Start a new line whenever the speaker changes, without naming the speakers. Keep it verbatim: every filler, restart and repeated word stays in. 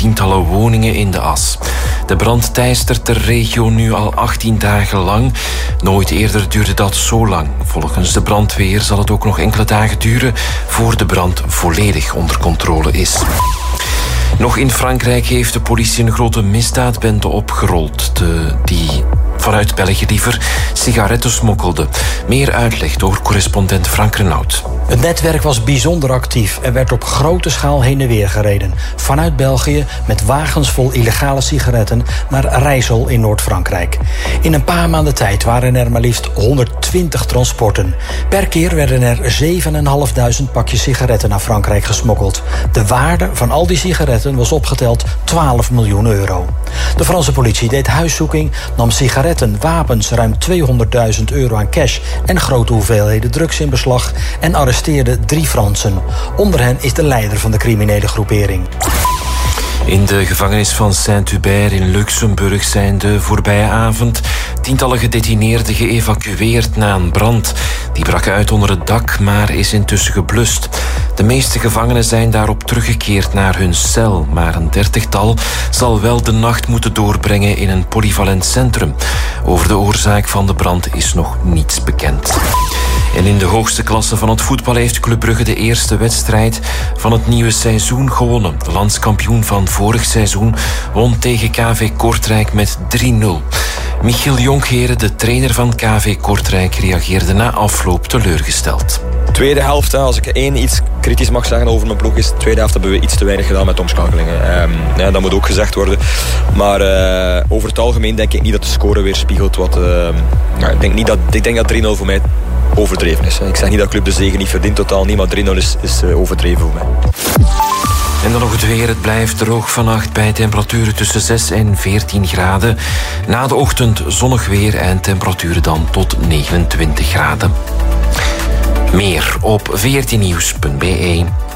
tientallen woningen in de as. De brand teistert de regio nu al achttien dagen lang. Nooit eerder duurde dat zo lang. Volgens de brandweer zal het ook nog enkele dagen duren voor de brand volledig onder controle is. Nog in Frankrijk heeft de politie een grote misdaadbende opgerold. De, die vanuit België liever sigaretten smokkelde. Meer uitleg door correspondent Frank Renaud.
Het netwerk was bijzonder actief en werd op grote schaal heen en weer gereden. Vanuit België met wagens vol illegale sigaretten naar Rijssel in Noord-Frankrijk. In een paar maanden tijd waren er maar liefst honderdtwintig transporten. Per keer werden er zevenduizend vijfhonderd pakjes sigaretten naar Frankrijk gesmokkeld. De waarde van al die sigaretten was opgeteld twaalf miljoen euro. De Franse politie deed huiszoeking, nam sigaretten, wapens, ruim tweehonderdduizend euro aan cash en grote hoeveelheden drugs in beslag en arresteerde drie Fransen. Onder hen is de leider van de criminele groepering.
In de gevangenis van Saint-Hubert in Luxemburg zijn de voorbije avond tientallen gedetineerden geëvacueerd na een brand. Die brak uit onder het dak, maar is intussen geblust. De meeste gevangenen zijn daarop teruggekeerd naar hun cel, maar een dertigtal zal wel de nacht moeten doorbrengen in een polyvalent centrum. Over de oorzaak van de brand is nog niets bekend. En in de hoogste klasse van het voetbal heeft Club Brugge de eerste wedstrijd van het nieuwe seizoen gewonnen. De landskampioen van vorig seizoen won tegen K V Kortrijk met drie nul. Michiel Jonkheren, de trainer van K V Kortrijk, reageerde na afloop teleurgesteld.
Tweede helft, als ik één iets kritisch mag zeggen over mijn ploeg, is de tweede helft hebben we iets te weinig gedaan met omschakelingen. Um, ja, dat moet ook gezegd worden. Maar uh, over het algemeen denk ik niet dat de score weer spiegelt wat... Uh, ja, ik denk niet dat, ik denk dat drie nul voor mij overdreven is. Ik zeg niet dat Club de zege niet verdient, totaal niet, maar drie nul is, is uh, overdreven voor mij.
En dan nog het weer. Het blijft droog vannacht bij temperaturen tussen zes en veertien graden. Na de ochtend zonnig weer en temperaturen dan tot negenentwintig graden. Meer op veertien nieuws punt be.